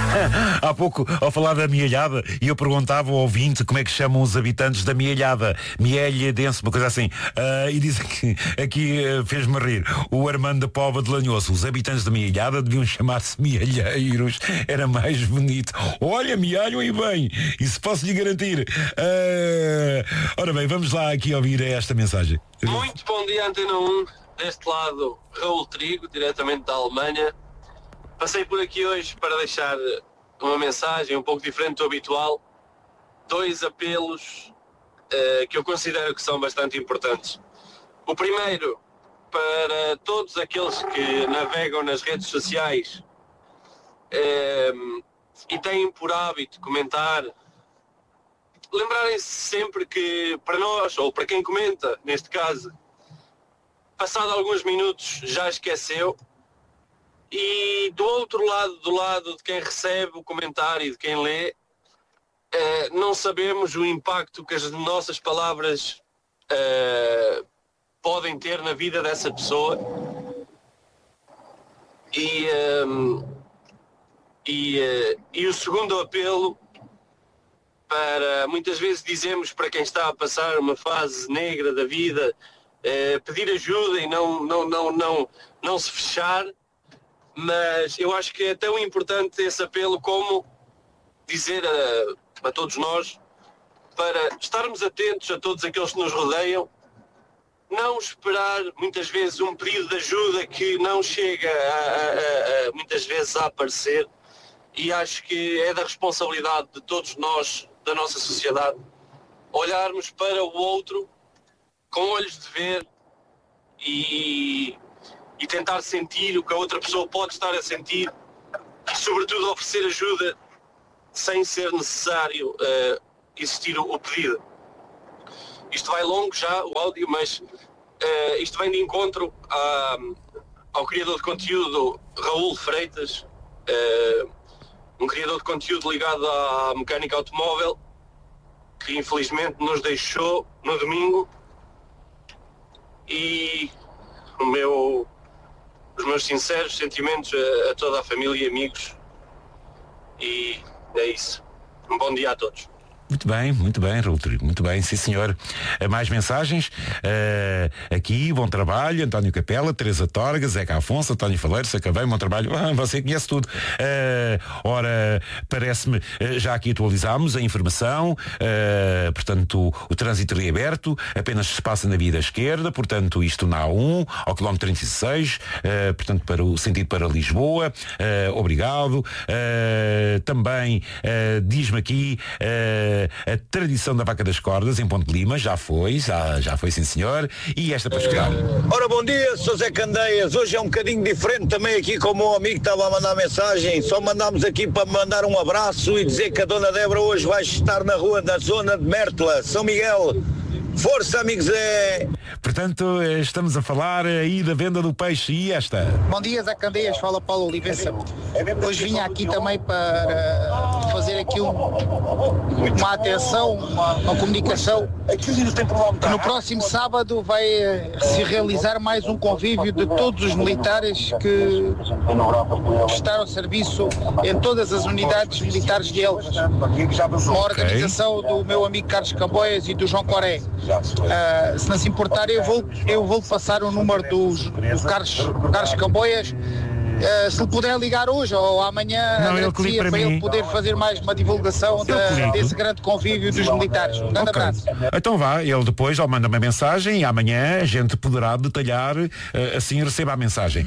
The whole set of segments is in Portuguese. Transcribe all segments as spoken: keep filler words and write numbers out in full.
Há pouco, ao falar da Mialhada, e eu perguntava ao ouvinte como é que chamam os habitantes da Mialhada. Mielhadense, uma coisa assim. Uh, e dizem que aqui uh, fez-me rir. O Armando da Póvoa de Lanhoso. Os habitantes da Mialhada deviam chamar-se mialheiros. Era mais bonito. Olha, mialham e bem. Isso posso lhe garantir. Uh... Ora bem, vamos lá aqui ouvir esta mensagem. Muito bom dia, Antena um. Deste lado, Raul Trigo, diretamente da Alemanha. Passei por aqui hoje para deixar uma mensagem um pouco diferente do habitual. Dois apelos uh, que eu considero que são bastante importantes. O primeiro, para todos aqueles que navegam nas redes sociais uh, e têm por hábito comentar, lembrarem-se sempre que para nós, ou para quem comenta, neste caso, passado alguns minutos já esqueceu, e do outro lado, do lado de quem recebe o comentário e de quem lê, eh, não sabemos o impacto que as nossas palavras eh, podem ter na vida dessa pessoa. E, eh, e, eh, e o segundo apelo, para muitas vezes dizemos para quem está a passar uma fase negra da vida, eh, pedir ajuda e não, não, não, não, não se fechar, mas eu acho que é tão importante esse apelo como dizer a, a todos nós para estarmos atentos a todos aqueles que nos rodeiam, não esperar muitas vezes um pedido de ajuda que não chega a, a, a, muitas vezes a aparecer, e acho que é da responsabilidade de todos nós, da nossa sociedade, olharmos para o outro com olhos de ver e, e tentar sentir o que a outra pessoa pode estar a sentir e, sobretudo, oferecer ajuda sem ser necessário uh, existir o, o pedido. Isto vai longo já, o áudio, mas uh, isto vem de encontro a, ao criador de conteúdo Raul Freitas, uh, um criador de conteúdo ligado à mecânica automóvel, que infelizmente nos deixou no domingo. E o meu, os meus sinceros sentimentos a, a toda a família e amigos. E é isso. Um bom dia a todos. Muito bem, muito bem, Raul Trigo, muito bem, sim senhor. Mais mensagens uh, aqui, bom trabalho, António Capela, Teresa Torga, Zeca Afonso, António Faleiro, Seca bem, bom trabalho, ah, você conhece tudo. Uh, ora, parece-me, uh, já aqui atualizámos a informação, uh, portanto, o, o trânsito reaberto, apenas se passa na via esquerda, portanto, isto na A um, ao quilómetro trinta e seis, uh, portanto, para o sentido para Lisboa, uh, obrigado. Uh, também, uh, diz-me aqui, uh, a tradição da vaca das cordas em Ponte de Lima, já foi, já, já foi sim senhor, e esta para chegar. Ora, bom dia, sou Zé Candeias. Hoje é um bocadinho diferente também aqui com o meu amigo que estava a mandar mensagem. Só mandámos aqui para mandar um abraço e dizer que a Dona Débora hoje vai estar na rua da zona de Mértola, São Miguel. Força, amigos Zé! Portanto, estamos a falar aí da venda do peixe e esta. Bom dia, Zé Candeias, fala Paulo Olivença. Hoje vinha aqui também para fazer aqui um, uma atenção, uma, uma comunicação. Que no próximo sábado vai se realizar mais um convívio de todos os militares que prestaram serviço em todas as unidades militares de Elvas. Uma organização do meu amigo Carlos Camboias e do João Coré. Uh, se não se importar, eu vou, eu vou passar o número dos, do Carlos, Carlos Camboias. Uh, se ele puder ligar hoje ou amanhã, não, ele para, para ele poder fazer mais uma divulgação da, desse grande convívio dos militares. Um grande okay. abraço. Então vá, ele depois ou manda uma mensagem e amanhã a gente poderá detalhar, uh, assim receba a mensagem.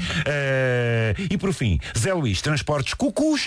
Uh, e por fim, Zé Luís, Transportes Cucus,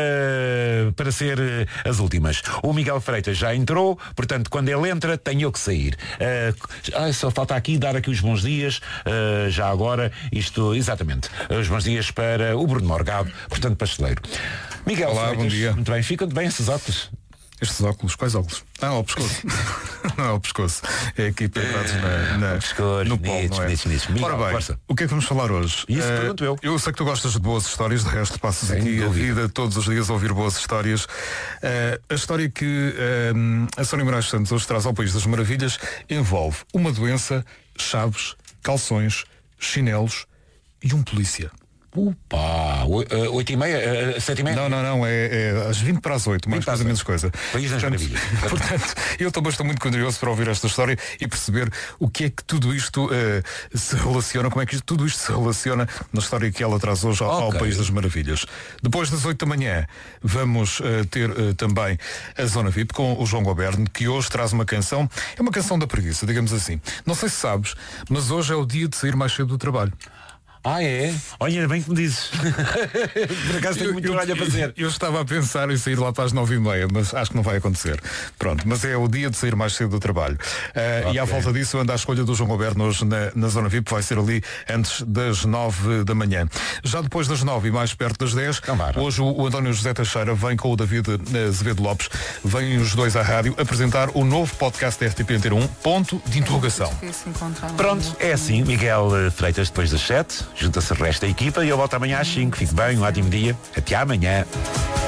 uh, para ser uh, as últimas. O Miguel Freitas já entrou, portanto, quando ele entra, tenho eu que sair. Uh, só falta aqui dar aqui os bons dias, uh, já agora, isto, exatamente, os bons dias para para o Bruno Morgado, portanto pasteleiro. Miguel Olá, Freitas, bom dia. Muito bem, ficam bem esses óculos? Estes óculos, quais óculos? Ah, ao pescoço. Não é ao pescoço. É aqui pegados na, na, pescoço, no polo, não é? Nisso, nisso. Miguel, Ora bem, força. o que é que vamos falar hoje? Isso uh, pergunto eu. Eu sei que tu gostas de boas histórias, de resto passas Sem aqui dúvida. a vida todos os dias a ouvir boas histórias. Uh, a história que uh, a Sónia Moraes Santos hoje traz ao País das Maravilhas envolve uma doença, chaves, calções, chinelos e um polícia. Upa, oito e meia, sete e meia? Não, não, não, é, é às vinte para as oito, mais coisa menos coisa. País das Maravilhas. Portanto, eu também estou muito curioso para ouvir esta história e perceber o que é que tudo isto uh, se relaciona, como é que isto, tudo isto se relaciona na história que ela traz hoje ao, okay. ao País das Maravilhas. Depois das oito da manhã vamos uh, ter uh, também a Zona V I P com o João Goberno, que hoje traz uma canção, é uma canção da preguiça, digamos assim. Não sei se sabes, mas hoje é o dia de sair mais cedo do trabalho. Ah, é? Olha, ainda bem que me dizes. Por acaso tenho muito trabalho a fazer. Eu, eu estava a pensar em sair lá para as nove e meia, mas acho que não vai acontecer. Pronto, mas é o dia de sair mais cedo do trabalho. Uh, okay. E à volta disso anda a escolha do João Goberno hoje na, na Zona V I P, vai ser ali antes das nove da manhã. Já depois das nove e mais perto das dez, Camara. Hoje o, o António José Teixeira vem com o David Azevedo Lopes, vêm os dois à rádio apresentar o novo podcast da R T P Antena um, ponto de interrogação. Pronto, é assim, Miguel Freitas depois das sete. Junta-se o resto da equipa e eu volto amanhã às cinco. Fique bem, um ótimo dia. Até amanhã.